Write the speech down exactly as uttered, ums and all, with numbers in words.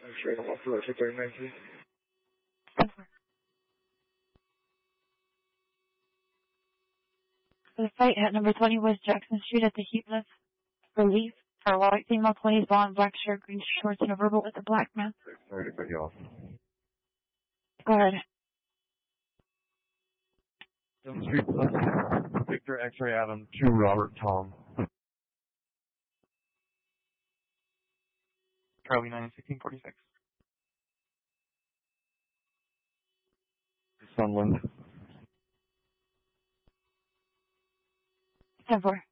X-ray one four two three nineteen. The site at number twenty West Jackson Street at the heat lift. Relief for a white female, twenties, blonde, black shirt, green shorts, and a verbal with a black man. Sorry to cut you off. Go ahead. Seventh Street, Victor X-ray Adam to Robert Tom. Charlie nine sixteen forty six. Sunland. ten four.